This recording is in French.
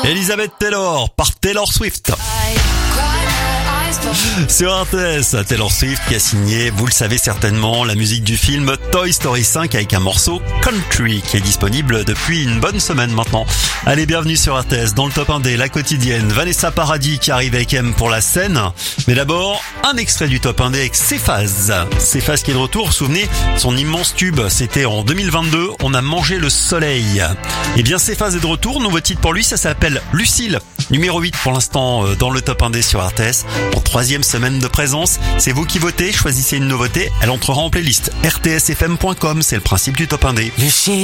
Elizabeth Taylor par Taylor Swift. Sur RTS, Taylor Swift qui a signé, vous le savez certainement, la musique du film Toy Story 5 avec un morceau Country qui est disponible depuis une bonne semaine maintenant. Allez, bienvenue sur RTS dans le top 1D, la quotidienne. Vanessa Paradis qui arrive avec M pour la scène. Mais d'abord, un extrait du top 1D avec Cephas. Cephas qui est de retour, souvenez, son immense tube, c'était en 2022, On a mangé le soleil. Eh bien, Cephas est de retour, nouveau titre pour lui, ça s'appelle Lucille. Numéro 8 pour l'instant dans le top 1D sur RTS. En 3e semaine de présence, c'est vous qui votez, choisissez une nouveauté, elle entrera en playlist. rtsfm.com, c'est le principe du top 1D.